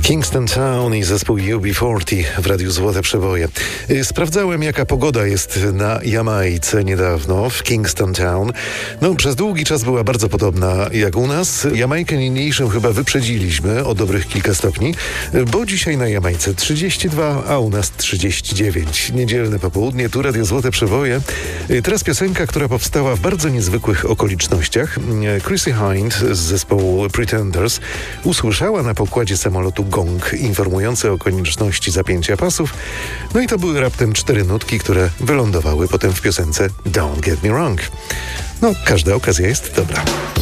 Kingston Town i zespół UB40 w Radiu Złote Przeboje. Sprawdzałem, jaka pogoda jest na Jamajce niedawno, w Kingston Town. Przez długi czas była bardzo podobna jak u nas. Jamajkę niniejszą chyba wyprzedziliśmy o dobrych kilka stopni, bo dzisiaj na Jamajce 32, a u nas 39. Niedzielne popołudnie, tu Radio Złote Przeboje. Teraz piosenka, która powstała w bardzo niezwykłych okolicznościach. Chrissie Hynde z zespołu Pretenders usłyszała na pokładzie samolotu gong informujący o konieczności zapięcia pasów. I to były raptem 4 nutki, które wylądowały potem w piosence Don't Get Me Wrong. Każda okazja jest dobra.